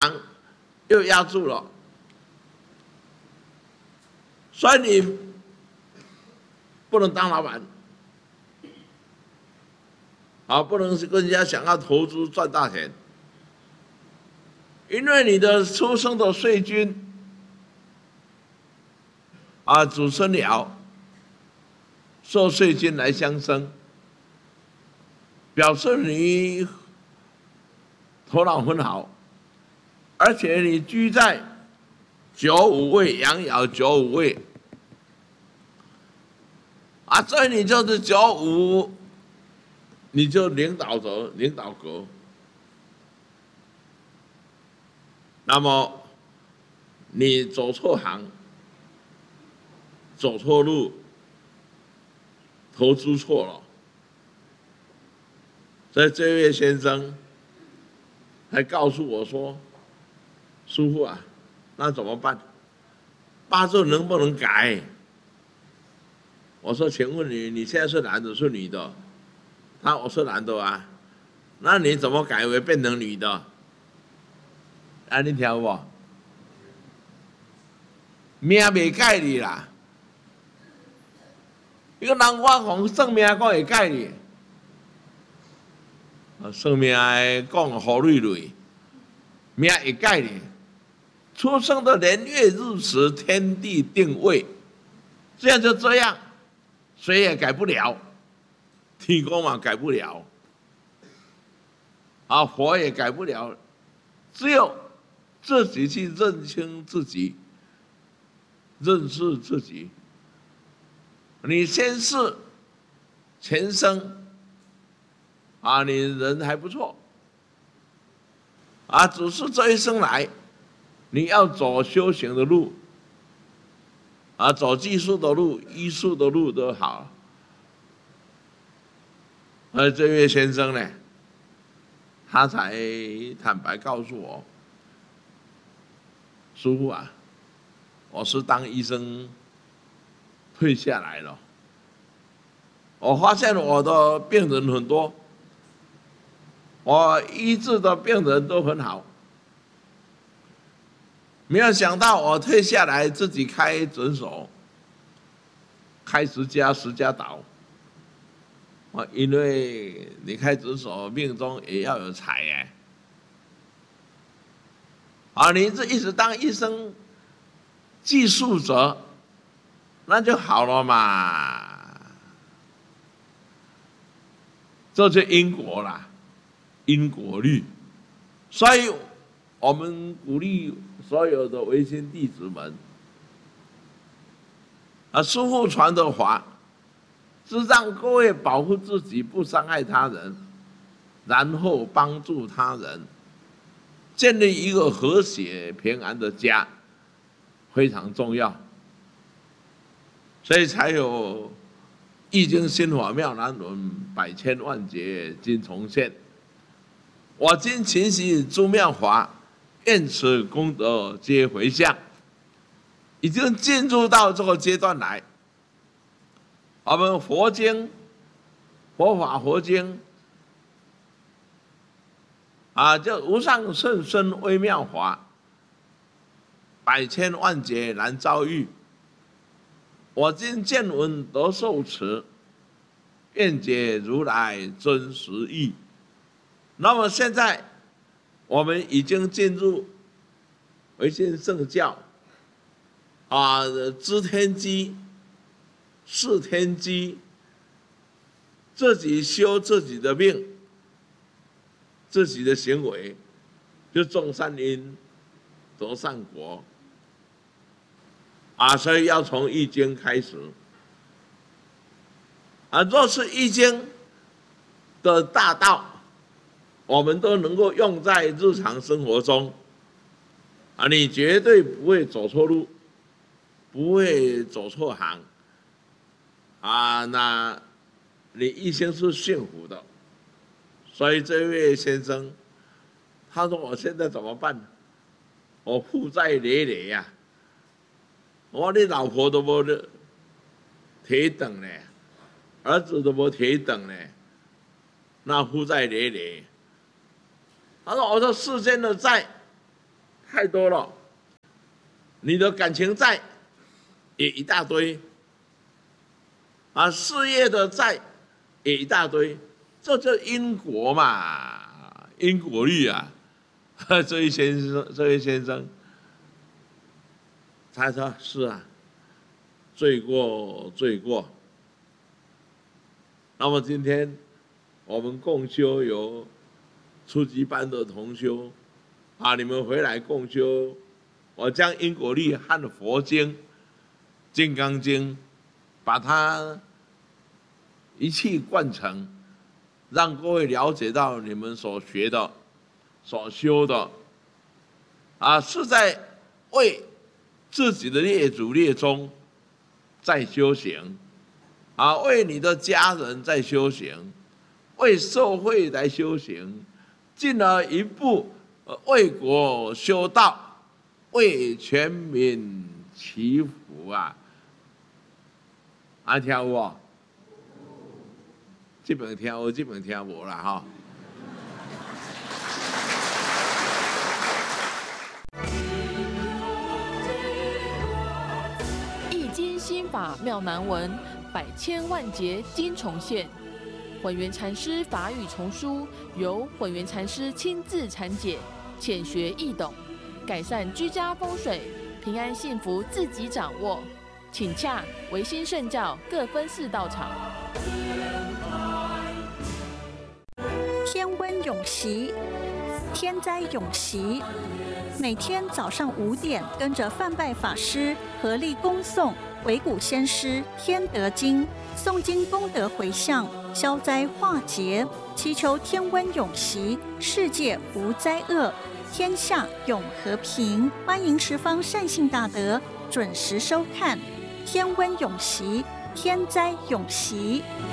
行又压住了，所以你不能当老板，不能跟人家想要投资赚大钱，因为你的出生的税金子孙爻受税金来相生，表示你头脑很好，而且你居在95位阳爻95位所以你就是95，你就领导者领导格。那么你走错行，走错路，投资错了，所以这位先生还告诉我说：“师父啊，那怎么办？八字能不能改？”我说：“请问你现在是男的，是女的？”我是男的啊，那你怎么改为变成女的？你听有无？命未改你啦，一个人我讲算命讲会改你，算命讲好累累，命会改你。出生的年月日时天地定位，这样就这样，谁也改不了，天公嘛改不了，佛也改不了，只有自己去认清自己，认识自己。你先是前生你人还不错只是这一生来你要走修行的路走技术的路、医术的路都好。这位先生呢，他才坦白告诉我：“师父啊，我是当医生退下来了。我发现我的病人很多，我医治的病人都很好。没有想到我退下来自己开诊所，开10家10家倒。因为你开诊所命中也要有财你这一直当医生技术者，那就好了嘛。这就因果啦，因果律。所以我们鼓励所有的微信弟子们师父传的法是让各位保护自己，不伤害他人，然后帮助他人，建立一个和谐平安的家，非常重要。所以才有易经心法妙难论，百千万劫今重现。我今勤习诸妙法，愿此功德皆回向。已经进入到这个阶段来。我们佛经、佛法、佛经叫无上甚深微妙法，百千万劫难遭遇。我今见闻得受持，愿解如来真实义。那么现在我们已经进入唯心圣教知天机、视天机，自己修自己的命，自己的行为，就种善因，得善果。所以要从易经开始。若是易经的大道，我们都能够用在日常生活中，你绝对不会走错路，不会走错行，那你一生是幸福的。所以这位先生，他说我现在怎么办？我负债累累呀！我的老婆都没提等呢，儿子都没提等呢，那负债累累。他说我这世间的债太多了。你的感情债也一大堆，啊，事业的债也一大堆，这叫因果嘛，因果律啊。这位先生，他说是啊，罪过。那么今天我们共修有初级班的同修，啊，你们回来共修，我将因果律和佛经《金刚经》，把它一气贯成，让各位了解到你们所学的、所修的，啊，是在为自己的列祖列宗在修行，啊，为你的家人在修行，为社会来修行，进而一步为国修道，为全民祈福啊！啊，听有无？这边听有，这边听无啦哈。 易经心法妙难文，百千万劫经重现。混元禅师法语丛书由混元禅师亲自阐解，浅学易懂，改善居家风水，平安幸福自己掌握。请洽维新圣教各分寺道场。 天温永习，天灾永习。每天早上5点，跟着范拜法师合力恭诵维古先师天德经，诵经功德回向，消灾化劫，祈求天温永习，世界无灾厄，天下永和平。欢迎十方善信大德准时收看天温永习，天灾永习。